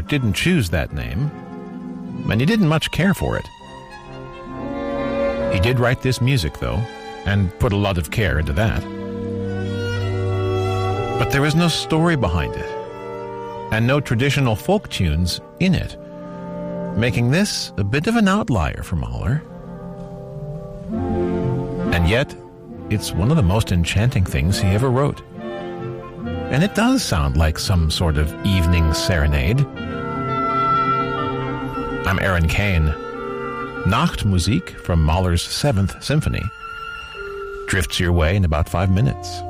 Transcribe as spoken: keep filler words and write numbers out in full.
didn't choose that name, and he didn't much care for it. He did write this music, though, and put a lot of care into that. But there is no story behind it, and no traditional folk tunes in it, making this a bit of an outlier for Mahler. And yet, it's one of the most enchanting things he ever wrote. And it does sound like some sort of evening serenade. I'm Aaron Kane. Nachtmusik from Mahler's Seventh Symphony drifts your way in about five minutes.